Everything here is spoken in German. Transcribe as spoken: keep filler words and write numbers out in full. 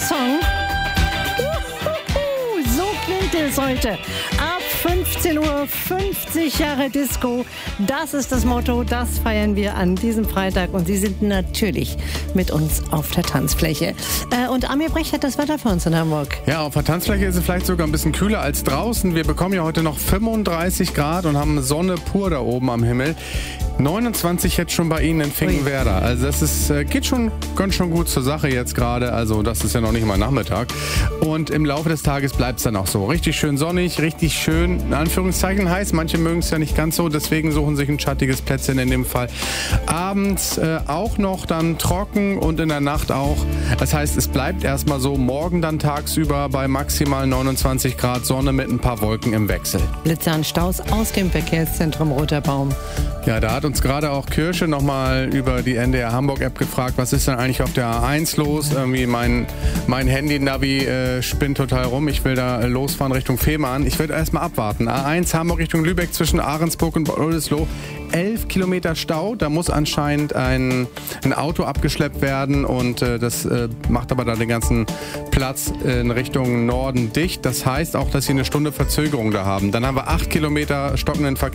Song? Uhuhu, so klingt es heute. Ab fünfzehn Uhr, fünfzig Jahre Disco. Das ist das Motto, das feiern wir an diesem Freitag. Und Sie sind natürlich mit uns auf der Tanzfläche. Äh, und Amir Brecht hat das Wetter für uns in Hamburg. Ja, auf der Tanzfläche ist es vielleicht sogar ein bisschen kühler als draußen. Wir bekommen ja heute noch fünfunddreißig Grad und haben Sonne pur da oben am Himmel. neunundzwanzig jetzt schon bei Ihnen in Finkenwerder. Also das ist, äh, geht schon ganz schön gut zur Sache jetzt gerade. Also das ist ja noch nicht mal Nachmittag. Und im Laufe des Tages bleibt es dann auch so. Richtig schön sonnig, richtig schön, in Anführungszeichen heiß. Manche mögen es ja nicht ganz so, deswegen suchen sich ein schattiges Plätzchen in dem Fall. Abends äh, auch noch dann trocken und in der Nacht auch. Das heißt, es bleibt erstmal so. Morgen dann tagsüber bei maximal neunundzwanzig Grad Sonne mit ein paar Wolken im Wechsel. Blitzer und Staus aus dem Verkehrszentrum Roter Baum. Ja, da hat uns gerade auch Kirsche nochmal über die N D R Hamburg-App gefragt, was ist denn eigentlich auf der A eins los? Irgendwie mein, mein Handy-Navi äh, spinnt total rum. Ich will da äh, losfahren Richtung Fehmarn. Ich würde erstmal abwarten. A eins Hamburg Richtung Lübeck zwischen Ahrensburg und Bad Oldesloe. elf Kilometer Stau. Da muss anscheinend ein, ein Auto abgeschleppt werden und äh, das äh, macht aber da den ganzen Platz in Richtung Norden dicht. Das heißt auch, dass sie eine Stunde Verzögerung da haben. Dann haben wir acht Kilometer stockenden Verkehr